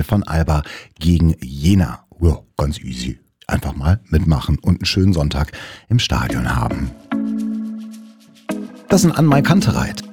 von Alba gegen Jena. Ja, ganz easy. Einfach mal mitmachen und einen schönen Sonntag im Stadion haben. Das ist ein An-Mai-Kantereit.